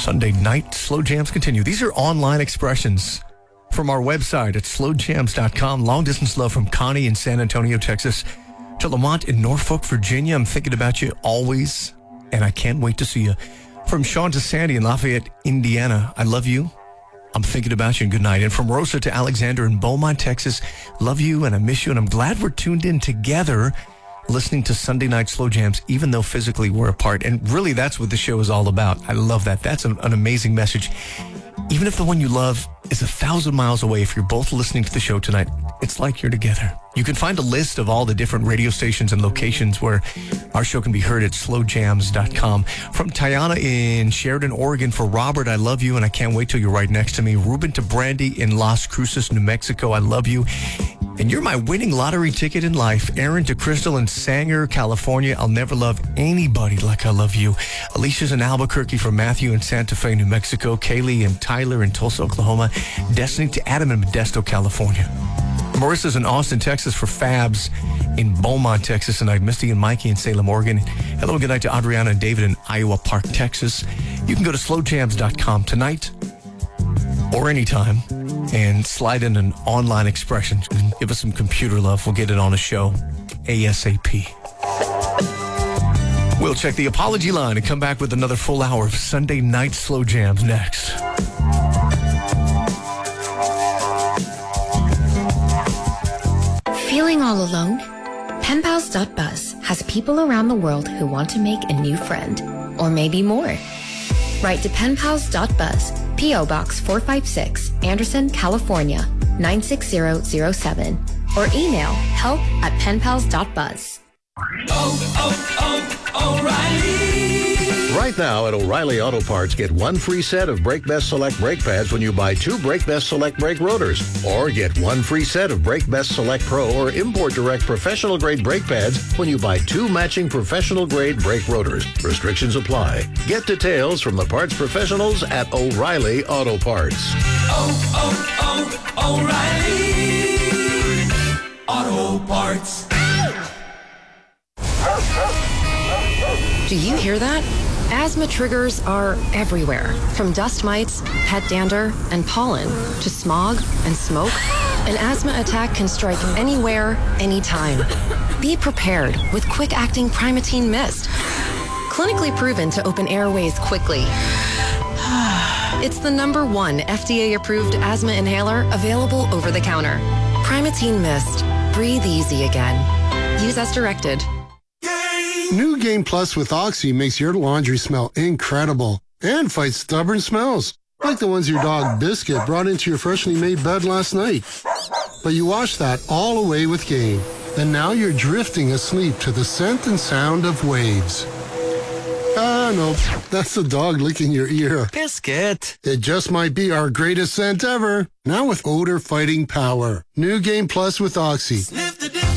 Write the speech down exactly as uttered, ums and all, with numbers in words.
Sunday night slow jams continue. These are online expressions from our website at slow jams dot com. Long distance love from Connie in San Antonio, Texas, to Lamont in Norfolk, Virginia. I'm thinking about you always, and I can't wait to see you. From Sean to Sandy in Lafayette, Indiana. I love you. I'm thinking about you and good night. And from Rosa to Alexander in Beaumont, Texas. Love you and I miss you. And I'm glad we're tuned in together listening to Sunday Night Slow Jams, even though physically we're apart. And really, that's what the show is all about. I love that. That's an, an amazing message. Even if the one you love is a thousand miles away, if you're both listening to the show tonight, it's like you're together. You can find a list of all the different radio stations and locations where our show can be heard at slow jams dot com. From Tiana in Sheridan, Oregon, for Robert, I love you and I can't wait till you're right next to me. Ruben to Brandy in Las Cruces, New Mexico, I love you. And you're my winning lottery ticket in life. Aaron to Crystal in Sanger, California. I'll never love anybody like I love you. Alicia's in Albuquerque for Matthew in Santa Fe, New Mexico. Kaylee and Tyler in Tulsa, Oklahoma. Destiny to Adam in Modesto, California. Marissa's in Austin, Texas for Fabs in Beaumont, Texas. And I have Misty and Mikey in Salem, Oregon. Hello and good night to Adriana and David in Iowa Park, Texas. You can go to slow jams dot com tonight or anytime and slide in an online expression. Give us some computer love. We'll get it on a show ASAP. We'll check the apology line and come back with another full hour of Sunday Night Slow Jams next. Feeling all alone? Pen pals dot buzz has people around the world who want to make a new friend, or maybe more. Write to pen pals dot buzz, P O Box four five six, Anderson, California, nine six zero zero seven, or email help at pen pals dot buzz. Oh, oh, oh, O'Reilly! Right now at O'Reilly Auto Parts, get one free set of Brake Best Select brake pads when you buy two Brake Best Select brake rotors. Or get one free set of Brake Best Select Pro or Import Direct professional grade brake pads when you buy two matching professional grade brake rotors. Restrictions apply. Get details from the parts professionals at O'Reilly Auto Parts. Oh, oh, oh, O'Reilly Auto Parts. Do you hear that? Asthma triggers are everywhere, from dust mites, pet dander, and pollen, to smog and smoke. An asthma attack can strike anywhere, anytime. Be prepared with quick-acting Primatene Mist. Clinically proven to open airways quickly. It's the number one F D A-approved asthma inhaler available over the counter. Primatene Mist. Breathe easy again. Use as directed. New Game Plus with Oxy makes your laundry smell incredible and fights stubborn smells, like the ones your dog Biscuit brought into your freshly made bed last night. But you washed that all away with Game, and now you're drifting asleep to the scent and sound of waves. Ah, no, that's the dog licking your ear. Biscuit. It just might be our greatest scent ever, now with odor-fighting power. New Game Plus with Oxy. Sniff the